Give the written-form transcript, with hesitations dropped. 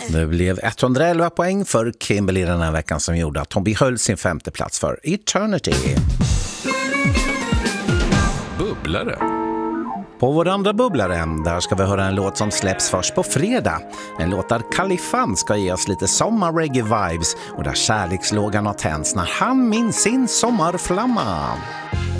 Det blev 111 poäng för Kimberly den här veckan som gjorde att hon behöll sin 5:e plats för Eternity. Bubblare. På vår andra bubblare, där ska vi höra en låt som släpps först på fredag. En låt där Kalifan ska ge oss lite sommarreggae-vibes och där kärlekslågan har tänds när han minns sin sommarflamma.